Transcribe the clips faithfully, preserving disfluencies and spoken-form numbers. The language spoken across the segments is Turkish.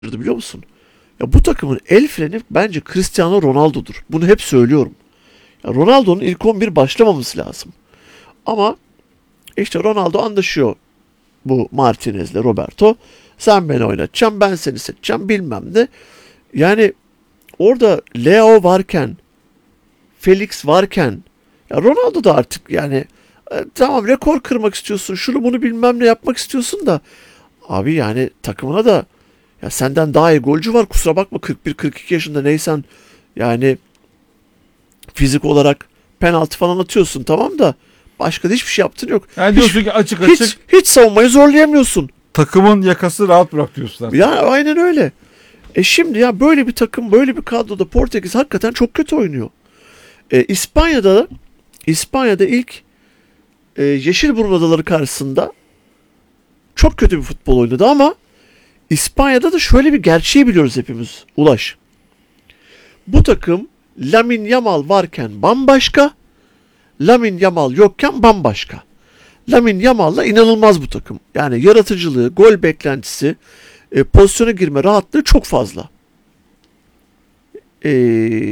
biliyor musun? Ya bu takımın el freni bence Cristiano Ronaldo'dur. Bunu hep söylüyorum. Ya Ronaldo'nun ilk on bir başlamaması lazım. Ama işte Ronaldo anlaşıyor bu Martinez'le, Roberto. Sen beni oynatacaksın, ben seni seçeceğim bilmem ne. Yani orada Leo varken, Felix varken, ya Ronaldo da artık yani e, tamam rekor kırmak istiyorsun, şunu bunu bilmem ne yapmak istiyorsun da abi yani takımına da ya senden daha iyi golcü var, kusura bakma, kırk bir kırk iki yaşında neysen yani fizik olarak penaltı falan atıyorsun tamam da başka da hiçbir şey yaptın yok. Yani Hiç, diyorsun ki açık açık hiç, hiç savunmayı zorlayamıyorsun. takımın yakası rahat bırak diyorsun artık. Ya aynen öyle. E şimdi ya böyle bir takım, böyle bir kadroda Portekiz hakikaten çok kötü oynuyor. E, İspanya'da İspanya'da ilk e, Yeşilburun Adaları karşısında çok kötü bir futbol oynadı ama İspanya'da da şöyle bir gerçeği biliyoruz hepimiz Ulaş. Bu takım Lamine Yamal varken bambaşka, Lamine Yamal yokken bambaşka. Lamine Yamal'la inanılmaz bu takım. Yani yaratıcılığı, gol beklentisi, e, pozisyona girme rahatlığı çok fazla. E,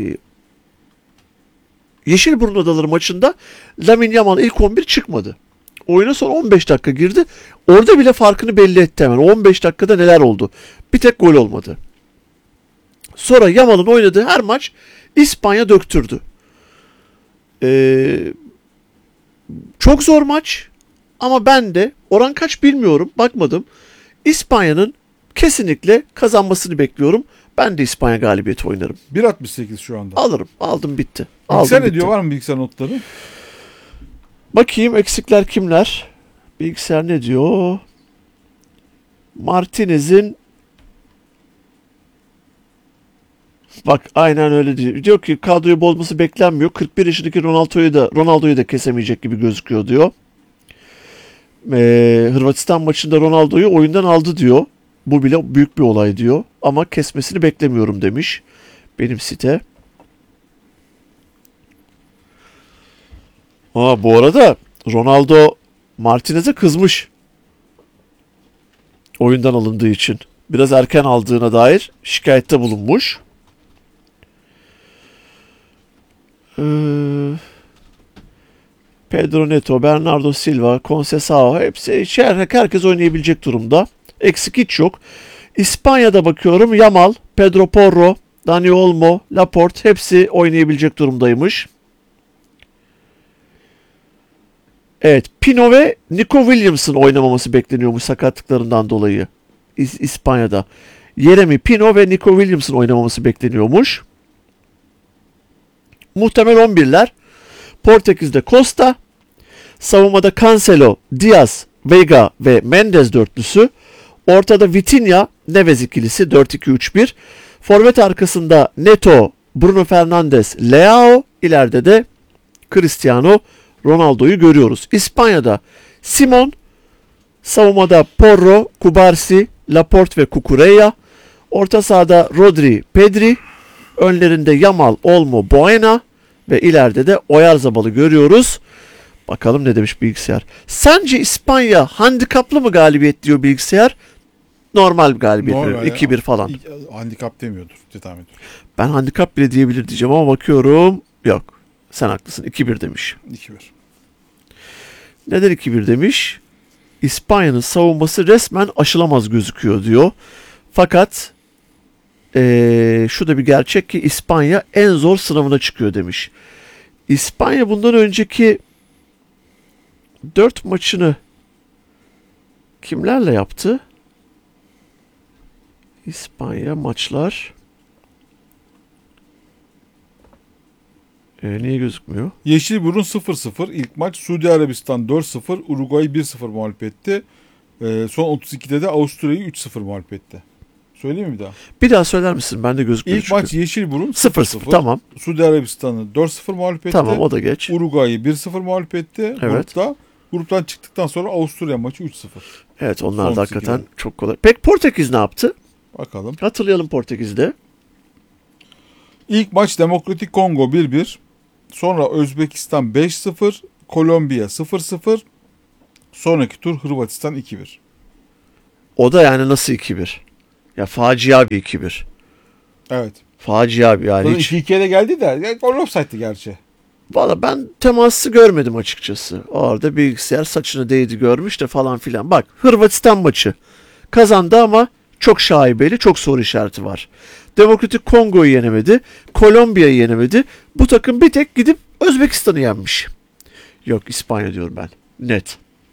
Yeşilburun Adaları maçında Lamine Yamal ilk on bir çıkmadı. Oyuna son on beş dakika girdi. Orada bile farkını belli etti hemen. on beş dakikada neler oldu? Bir tek gol olmadı. Sonra Yamal'ın oynadığı her maç İspanya döktürdü. Ee, çok zor maç ama ben de oran kaç bilmiyorum, bakmadım. İspanya'nın kesinlikle kazanmasını bekliyorum. Ben de İspanya galibiyeti oynarım. bir altmış sekiz şu anda. Alırım. Aldım bitti. Bilgisayar Aldım ne diyor? bitti. Var mı bilgisayar notları? Bakayım eksikler kimler? Bilgisayar ne diyor? Martinez'in bak aynen öyle diyor. Diyor ki kadroyu bozması beklenmiyor. kırk bir yaşındaki Ronaldo'yu da Ronaldo'yu da kesemeyecek gibi gözüküyor diyor. Ee, Hırvatistan maçında Ronaldo'yu oyundan aldı diyor. Bu bile büyük bir olay diyor. Ama kesmesini beklemiyorum demiş benim site. Aa, bu arada Ronaldo Martinez'e kızmış. Oyundan alındığı için. Biraz erken aldığına dair şikayette bulunmuş. Ee, Pedro Neto, Bernardo Silva, Conceição hepsi herkes oynayabilecek durumda. Eksik hiç yok. İspanya'da bakıyorum Yamal, Pedro Porro, Dani Olmo, Laporte hepsi oynayabilecek durumdaymış. Evet, Pino ve Nico Williams'ın oynamaması bekleniyormuş sakatlıklarından dolayı İs- İspanya'da. Yeremi Pino ve Nico Williams'ın oynamaması bekleniyormuş. Muhtemel on birler. Portekiz'de Costa, savunmada Cancelo, Diaz, Vega ve Mendes dörtlüsü. Ortada Vitinha, Neves ikilisi dört iki üç bir. Forvet arkasında Neto, Bruno Fernandes, Leao. İleride de Cristiano Ronaldo'yu görüyoruz. İspanya'da Simon, savunmada Porro, Cubarsí, Laporte ve Cucurella. Orta sahada Rodri, Pedri. Önlerinde Yamal, Olmo, Boena ve ileride de Oyarzabal'ı görüyoruz. Bakalım ne demiş bilgisayar. Sence İspanya handikaplı mı galibiyet diyor bilgisayar? Normal bir galibiyet Normal veriyor. iki bir falan. Handikap demiyordur. Tahmin ediyorum. Ben handikap bile diyebilir diyeceğim ama bakıyorum. Yok. Sen haklısın. iki bir demiş. iki bir. Neden iki bir demiş? İspanya'nın savunması resmen aşılamaz gözüküyor diyor. Fakat ee, şu da bir gerçek ki İspanya en zor sınavına çıkıyor demiş. İspanya bundan önceki dört maçını kimlerle yaptı? İspanya maçlar. Ee, niye gözükmüyor? Yeşilburun sıfır sıfır. İlk maç Suudi Arabistan dört sıfır. Uruguay bir sıfır mağlup etti. Ee, son otuz ikide de Avusturya'yı üç sıfır mağlup etti. Söyleyeyim mi bir daha? Bir daha söyler misin? Ben de gözükmüyor İlk çünkü. maç Yeşilburun sıfır sıfır. Tamam. Suudi Arabistan'ı dört sıfır mağlup etti. Tamam, o da geç. Uruguay'ı bir sıfır mağlup etti. Evet. Grupta. Gruptan çıktıktan sonra Avusturya maçı üç sıfır. Evet, onlar Son da hakikaten sekizde. çok kolay. Peki Portekiz ne yaptı? Bakalım. Hatırlayalım Portekiz'de. İlk maç Demokratik Kongo bir bir. Sonra Özbekistan beş sıfır. Kolombiya sıfır sıfır. Sonraki tur Hırvatistan iki bir. O da yani nasıl iki bir? Ya facia bir iki bir. Evet. Facia bir yani. Sonra Hiç... iki ikiye de geldi de. Ya, gol offside'di gerçi. Valla ben teması görmedim açıkçası. Orada bilgisayar saçını değdi görmüş de falan filan. Bak Hırvatistan maçı kazandı ama çok şaibeli, çok soru işareti var. Demokratik Kongo'yu yenemedi, Kolombiya'yı yenemedi. Bu takım bir tek gidip Özbekistan'ı yenmiş. Yok İspanya diyorum ben. Net.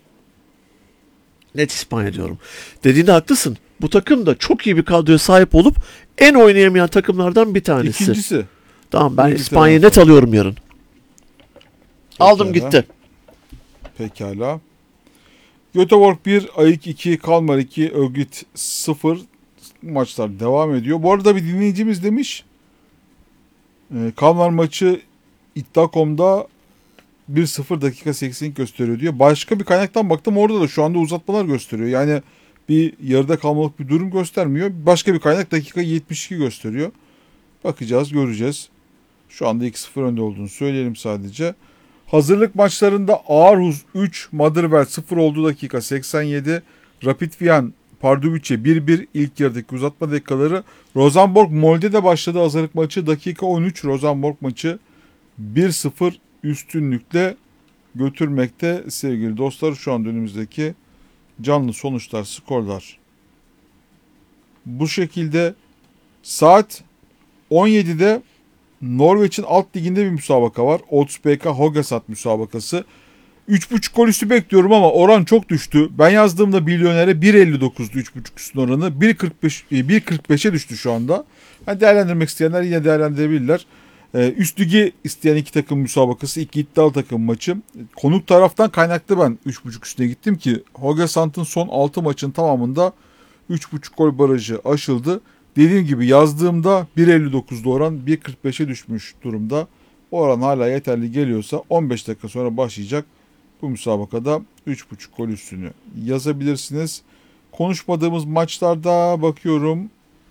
Net İspanya diyorum. Dediğinde haklısın. Bu takım da çok iyi bir kadroya sahip olup en oynayamayan takımlardan bir tanesi. İkincisi. Tamam ben İngiltere İspanya'yı sonra. net alıyorum yarın. Aldım Pekala. gitti. Pekala. Göteborg bir, Ayık iki, Kalmar iki, Örgüt sıfır. Maçlar devam ediyor. Bu arada bir dinleyicimiz demiş. E, Kalmar maçı iddia nokta com'da bir sıfır dakika seksen gösteriyor diyor. Başka bir kaynaktan baktım, orada da şu anda uzatmalar gösteriyor. Yani bir yarıda kalmalık bir durum göstermiyor. Başka bir kaynak dakika yetmiş iki gösteriyor. Bakacağız, göreceğiz. Şu anda iki sıfır önde olduğunu söyleyelim sadece. Hazırlık maçlarında Aarhus üç, Motherwell sıfır olduğu dakika seksen yedi. Rapid Wien Pardubice bir bir ilk yarıdaki uzatma dakikaları. Rosenborg Molde'de başladı hazırlık maçı. Dakika on üç Rosenborg maçı bir sıfır üstünlükle götürmekte sevgili dostlar. Şu anda önümüzdeki canlı sonuçlar, skorlar bu şekilde. Saat on yedide Norveç'in alt liginde bir müsabaka var. Odds B K Hogesat müsabakası. üç buçuk gol üstü bekliyorum ama oran çok düştü. Ben yazdığımda milyonere bir elli dokuzdu üç buçuk üstün oranı. bir kırk beş bir kırk beşe düştü şu anda. Yani değerlendirmek isteyenler yine değerlendirebilirler. Ee, üst ligi isteyen iki takım müsabakası, iki iddialı takım maçı. Konuk taraftan kaynaklı ben üç buçuk üstüne gittim ki Hogesant'ın son altı maçın tamamında üç buçuk gol barajı aşıldı. Dediğim gibi yazdığımda bir elli dokuzdu oran, bir kırk beşe düşmüş durumda. O oran hala yeterli geliyorsa on beş dakika sonra başlayacak bu müsabakada üç buçuk gol üstünü yazabilirsiniz. Konuşmadığımız maçlarda bakıyorum.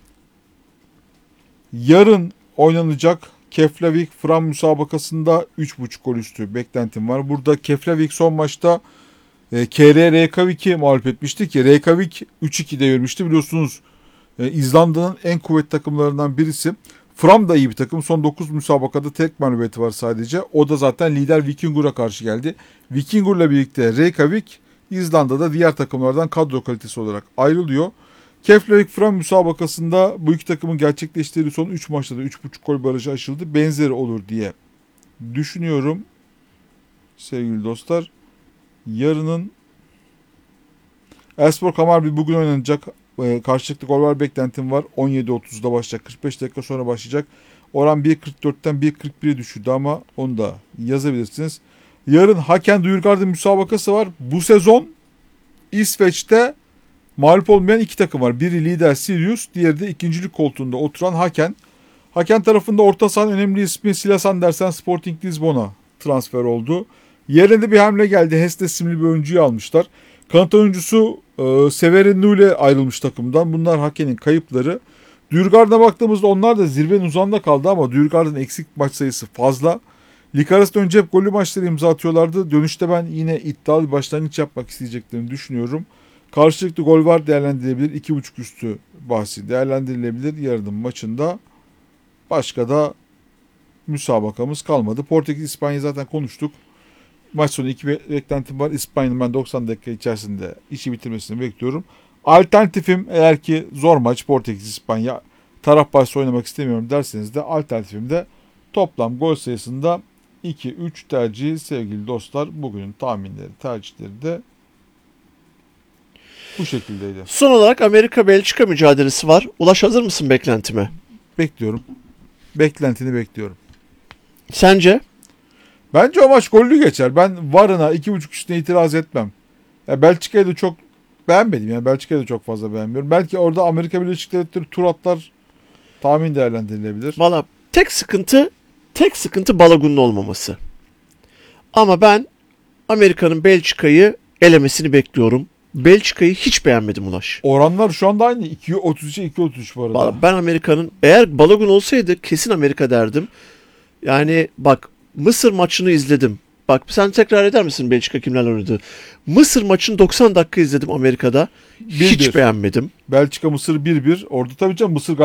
Yarın oynanacak Keflavik Fram müsabakasında üç buçuk gol üstü beklentim var. Burada Keflavik son maçta e, K R Reykjavik'i mağlup etmişti ki Reykjavik üç iki devirmişti biliyorsunuz. E, İzlanda'nın en kuvvetli takımlarından birisi. Fram da iyi bir takım. Son dokuz müsabakada tek mağlubiyeti var sadece. O da zaten lider Vikingur'a karşı geldi. Vikingur'la birlikte Reykjavik İzlanda'da diğer takımlardan kadro kalitesi olarak ayrılıyor. Keflavik Fram müsabakasında bu iki takımın gerçekleştirdiği son üç maçta da üç buçuk gol barajı aşıldı. Benzeri olur diye düşünüyorum. Sevgili dostlar, yarının Elfsborg Hammarby bugün oynanacak. E, karşılıklı gol var beklentim var. on yedi otuzda başlayacak. kırk beş dakika sonra başlayacak. Oran bir kırk dörtten bir kırk bire düşürdü ama onu da yazabilirsiniz. Yarın Haken Duyurgar'da müsabakası var. Bu sezon İsveç'te mağlup olmayan iki takım var. Biri lider Sirius, diğeri de ikincilik koltuğunda oturan Haken. Haken tarafında orta sahanın önemli ismi Silas Andersen Sporting Lisbon'a transfer oldu. Yerinde bir hamle geldi. Hestes isimli bir oyuncuyu almışlar. Kanat oyuncusu e, Severin Nule ayrılmış takımdan. Bunlar Haken'in kayıpları. Duyurgar'da baktığımızda onlar da zirvenin uzağında kaldı ama Duyurgar'ın eksik maç sayısı fazla. Lig arasında önce hep gollü maçları imza atıyorlardı. Dönüşte ben yine iddialı bir başlangıç yapmak isteyeceklerini düşünüyorum. Karşılıklı gol var, değerlendirilebilir. iki buçuk üstü bahsi değerlendirilebilir yarının maçında. Başka da müsabakamız kalmadı. Portekiz İspanya zaten konuştuk. Maç sonu iki beklentim var. İspanya'nın ben doksan dakika içerisinde işi bitirmesini bekliyorum. Alternatifim, eğer ki zor maç Portekiz İspanya taraf bahsi oynamak istemiyorum derseniz de alternatifim de toplam gol sayısında iki üç tercihi sevgili dostlar. Bugünün tahminleri, tercihleri de bu şekildeydi. Son olarak Amerika-Belçika mücadelesi var. Ulaş, hazır mısın beklentime? Bekliyorum. Beklentini bekliyorum. Sence? Bence o maç gollü geçer. Ben varına iki buçuk üstüne itiraz etmem. Ya Belçika'yı da çok beğenmedim. Yani Belçika'yı da çok fazla beğenmiyorum. Belki orada Amerika Birleşik Devletleri tur atlar, tahmin değerlendirilebilir. Valla tek sıkıntı tek sıkıntı Balogun'un olmaması. Ama ben Amerika'nın Belçika'yı elemesini bekliyorum. Belçika'yı hiç beğenmedim Ulaş. Oranlar şu anda aynı. iki otuz üçe iki otuz üç bu arada. Valla ben Amerika'nın, eğer Balogun olsaydı kesin Amerika derdim. Yani bak, Mısır maçını izledim. Bak sen tekrar eder misin Belçika kimlerle oynadı? Mısır maçını doksan dakika izledim Amerika'da. Bir Hiç bir. beğenmedim. Belçika Mısır bir bir. Orada tabii canım Mısır